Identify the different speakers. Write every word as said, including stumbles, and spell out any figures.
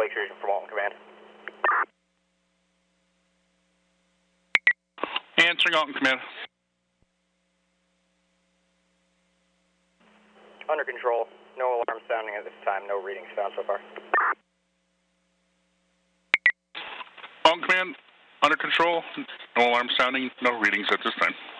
Speaker 1: extrusion from Alton Command.
Speaker 2: Answering Alton Command.
Speaker 1: Under control. No alarm sounding at this time. No readings found so far.
Speaker 2: Alton Command, under control. No alarm sounding. No readings at this time.